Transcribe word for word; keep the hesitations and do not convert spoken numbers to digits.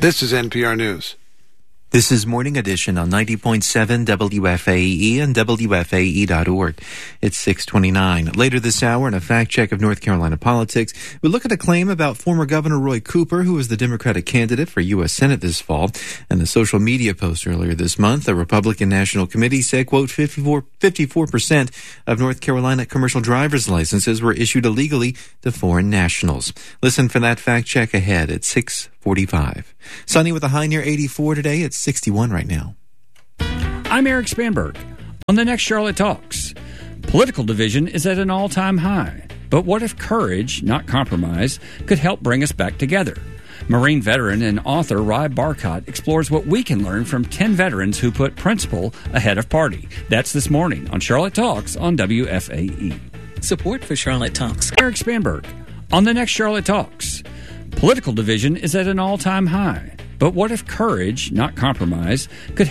This is N P R News. This is Morning Edition on ninety point seven W F A E and W F A E dot org. It's six twenty-nine. Later this hour, in a fact check of North Carolina politics, we look at a claim about former Governor Roy Cooper, who was the Democratic candidate for U S Senate this fall. And a social media post earlier this month, the Republican National Committee said, quote, fifty-four percent of North Carolina commercial driver's licenses were issued illegally to foreign nationals. Listen for that fact check ahead at six forty-five. Sunny with a high near eighty-four today. It's sixty-one right now. I'm Eric Spanberg. On the next Charlotte Talks, political division is at an all-time high. But what if courage, not compromise, could help bring us back together? Marine veteran and author Ry Barcott explores what we can learn from ten veterans who put principle ahead of party. That's this morning on Charlotte Talks on W F A E. Support for Charlotte Talks. Eric Spanberg. On the next Charlotte Talks, political division is at an all-time high. But what if courage, not compromise, could